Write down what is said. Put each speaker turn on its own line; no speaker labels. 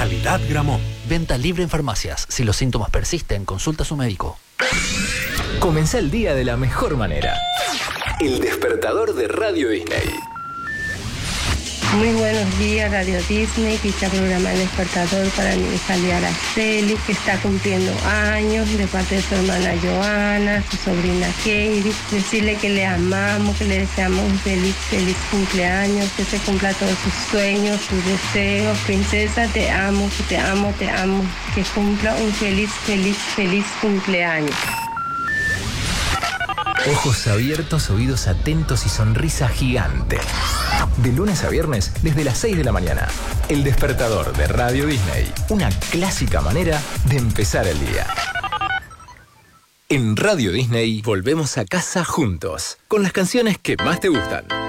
Calidad Gramont.
Venta libre en farmacias. Si los síntomas persisten, consulta a su médico.
Comencé el día de la mejor manera. El despertador de Radio Disney.
Muy buenos días, Radio Disney. Quizá programa El Despertador para mi hija Araceli, que está cumpliendo años, de parte de su hermana Joana, su sobrina Katie. Decirle que le amamos, que le deseamos un feliz cumpleaños, que se cumpla todos sus sueños, sus deseos. Princesa, te amo, que te amo, te amo. Que cumpla un feliz cumpleaños.
Ojos abiertos, oídos atentos y sonrisa gigante. De lunes a viernes, desde las 6 de la mañana. El despertador de Radio Disney. Una clásica manera de empezar el día. En Radio Disney volvemos a casa juntos, con las canciones que más te gustan.